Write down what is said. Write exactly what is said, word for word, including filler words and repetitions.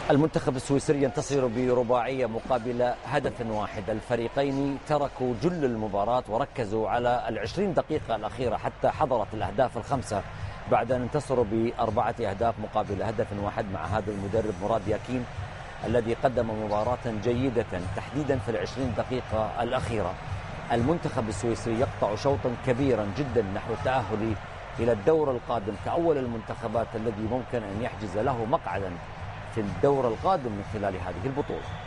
المنتخب السويسري ينتصر برباعية مقابل هدف واحد. الفريقين تركوا جل المباراة وركزوا على العشرين دقيقة الأخيرة حتى حضرت الأهداف الخمسة بعد أن انتصروا بأربعة أهداف مقابل هدف واحد مع هذا المدرب مراد ياكين الذي قدم مباراة جيدة تحديدا في العشرين دقيقة الأخيرة. المنتخب السويسري يقطع شوطا كبيرا جدا نحو التأهل إلى الدور القادم كأول المنتخبات الذي ممكن أن يحجز له مقعدا في الدور القادم من خلال هذه البطولة.